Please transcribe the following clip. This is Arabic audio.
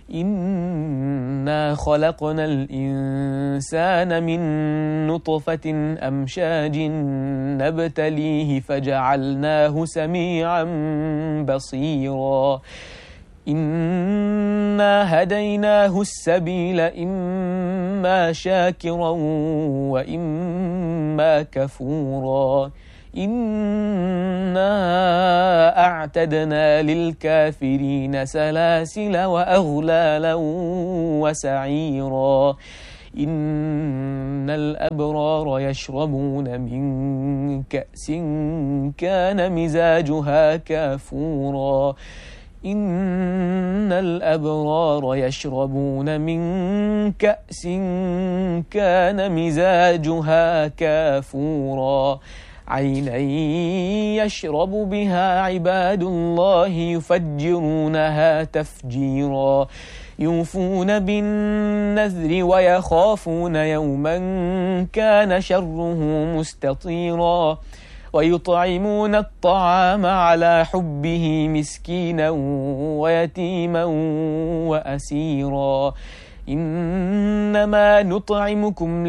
إنا خلقنا الإنسان من نطفة أمشاج نبتليه فجعلناه سميعا بصيرا إنا هديناه السبيل إما شاكرا وإما كفورا إنا أعتدنا للكافرين سلاسل وأغلالا وسعيرا إن الأبرار يشربون من كأس كان مزاجها كافورا إن الأبرار يشربون من كأس كان مزاجها كافورا عينا يشرب بها عباد الله يفجرونها تفجيرا يوفون بالنذر ويخافون يوما كان شره مستطيرا ويطعمون الطعام على حبه مسكينا ويتيما وأسيرا إنما نطعمكم